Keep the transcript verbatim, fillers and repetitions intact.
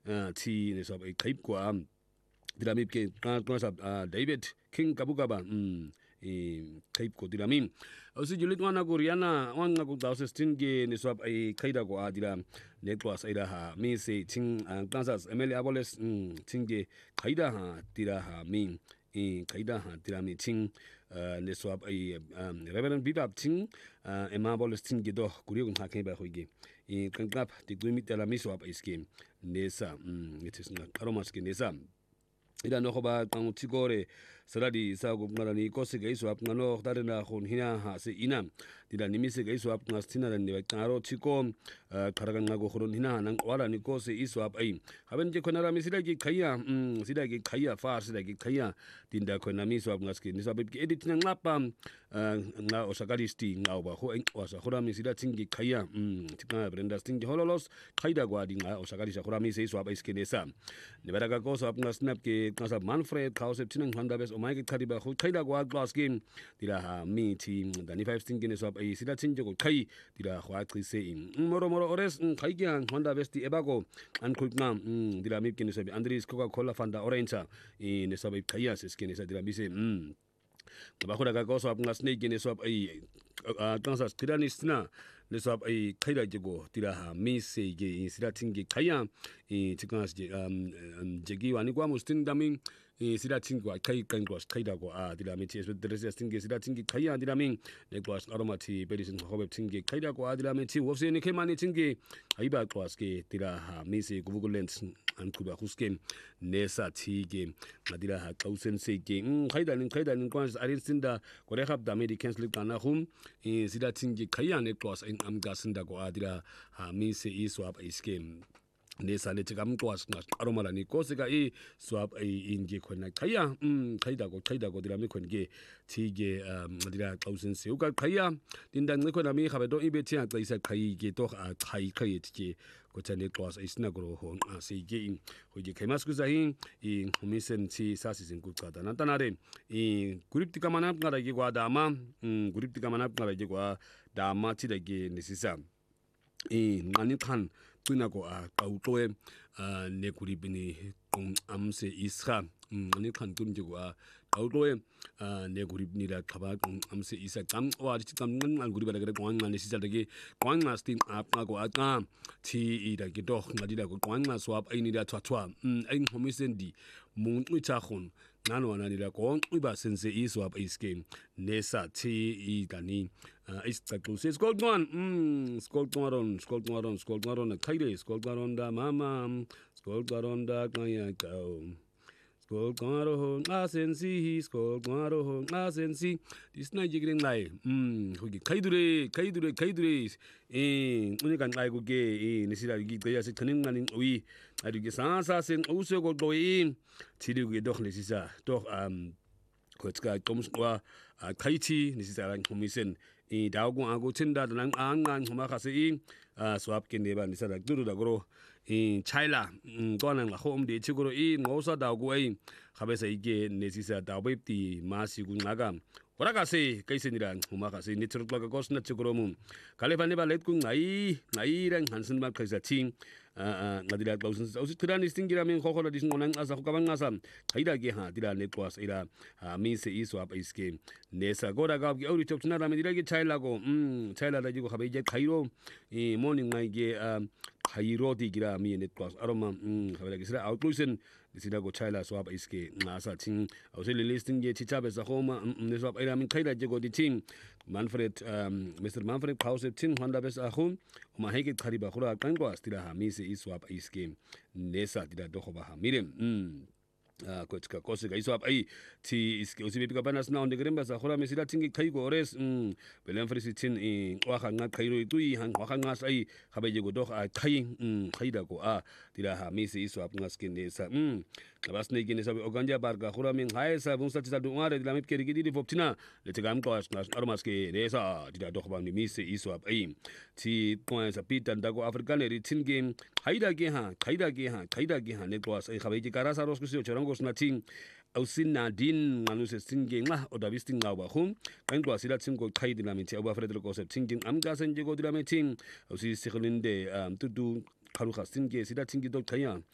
ที่ในสอบไอ้คลิปกว่าดิลามีเกนการการสับเดวิดคิงกับบุกบาอืมอีคลิปก็ดิลามีเอาสิจุลิตวันนักเรียนนะวันนักดาวเซสตินเกในสอบไอ้คลิปก็อาดิลาเน็ตวอสไอ้ละฮะมีเสียชิงการสับเอเมลีอาบอลเลสอืมชิงเกคลิปฮะดิลาฮะมีอีคลิปฮะดิลามีชิงในสอบไอ้เรเวอเรนด์บิบับชิงเอมาบอลเลสชิงเกดอคุริกุนฮักเฮบะคุยเกอีกันกับที่กุมิตละมีสอบไอ้สกิมเนซ่าอืมนี่ที่สุดอารมณ์สกิเนซ่าida no khoba tang chigore saradi sa go ngarani ko se gai swap ngano khadare na khon hina ha se ina dida nimi se gai swap ngas thina ran ne taro chiko kharaga ngago khron hina nang wala ni ko se i swap ai haben je khonara mi sida gi khaya sida gi khaya fa sida gi khaya tinda khona mi swap ngas ki ni swap ki edit nang lapa nga osakalisti nga ba ho en wasa khora mi sida tingi khaya tika brenda tingi hololos khaida gwa di nga osakalisa khora mi se swap ai skinesa ne baraga ko swap ngas snap ki nasa Manfred kausep tinang handa bes omai ki khadiba khu khaida gwa glass game dira ha mi team dani five tingi ne swap ai sida tingi ko khai dira khwa tri se in moro moro ores khai ki handa bes ti ebago an khulna dira mi ki ne swap andris coca cola fanda orange in ne swap khaya se skinesa dira mi se bakura ka ko swap ngas ne ki ne swap ai tansa skiranisna ne swap ai khaida jigo dira ha mi se ge sida tingi khaya i tikas je jegi wani kwa mustin damin sida tingi wa khai kan gwas khaida ko a dira mi ches dira tingi sida tingi khaya dira min ne gwas aromati perisin hobe tingi khaida ko a dira mi ti wofse ne kemani tingi aiba gwas ke dira ha mi se guvugulent an kuba husken nesa tige madira ha kausen se ke khaida nin khaida nin kwas arin sinda kore khab da americans lik kana hum sida tingi khaya ne gwas in am gasinda ko a dira ha mi se i swap iske nesa le chikam kwas ngas aromala ni ko se ga i swap ai inge khona khaya um khaida ko khaida ko dira mi khon ge tige madira kausen se uka khaya tinda ngi khona mi khabe do ibe tia tsaisa khai ge to khai khai tige ko chane kwas isna gro ho se ge in ho ge kemas ku zahin i humisen si sa si sin ku ka dana tanare i group tika manap ngara ge kwa dama um group tika manap ngara ge kwa dama ti da ge nisisa i ngani khan tuna ko a kautoe ne kuribini amse isha ngani khan tun je ko a kautoe ne kuribni da khaba amse isa kam wa chi kam ngan guriba da kwang ngani sisa da ge kwang na stin ap ko a ka thi i da ge doch ngadi da ko kwang na swap ai ni da thwa thwa ai homisen di mun ni cha khon nano na ni da ko iba sense i swap ai scheme nesa thi i da ni is takuse skol gwan mm skol gwaron skol gwaron skol gwaron kaide skol gwaron da mama skol gwaron da kaya kao skol gwaro asensi skol gwaro asensi this na jigring lai mm hogi kaidure kaidure kaidure eh uni kan ai goge eh nisira gi gaya se tanin nganin owi ari gi sa sa sen use go doi tiru gi doch nisisa doch am kotka komswa kaiti nisisa ran komisen i dago ago tinda nan angan huma khase i swap ke neba ni sada duru da gro i chaila to nan la hom de chigoro i ngosa dago ai khabesa ige nesisa dawe ti masi gun naga ora kase kaise ni ran huma khase ni churuk la gos na chigoro mum kale bane ba let kun ngai ngai ran hansen ma khaisa ting ngadila klausen ausi tirani stingira men khokhola dis ngonan asa khokabang asa kaida ge ha dira ne kwas ira mi se i swap iske nesa gora ga gi auri chopna ra me dira ge chaila go um chaila da ji go khabe je khairo i morning ngai ge khairo di gira mi ne kwas aroma um khabe ge sira outlusion sida go chaila swap iske asa ting ausi listing ge chichabe sa khoma ne swap ira min khaida je go di ting Manfred Mister Manfred Kausep tin Honda bes akhum ma hege khariba khura kan ko astira ha mi se iswap iske nesa dida dokhoba ha mirem mm ko tka ko se ga iswap ai ti iske usi be bana sna onde gremba sa khura me sida tingi khai go res mm belen frisi tin i wa khanga khairo tui han wa khanga sai khabe je go dokh a khai mm khaida ko a dida ha mi se iswap ngaske nesa mm kabas ne gine sabe oganja barga khura min hai sa bun sa tsa du ngare dila mit keri gidi foptina le tegam ko as armas ke nesa dida dokhoba ni mi se iswap ai ti point sa pitan dago african ri tin game khaida ge ha khaida ge ha khaida ge ha ne ko as khabe je kara sa ros ku se chorongos na ting ausin na din nganu se singing la oda visting ngawa khum kan ko asila ting ko khaidi na mi ti aba fredro ko se tinging am ga sen je go dila me ting ausi sikhlinde tu du kharu khastin ge sida tingi dok thaya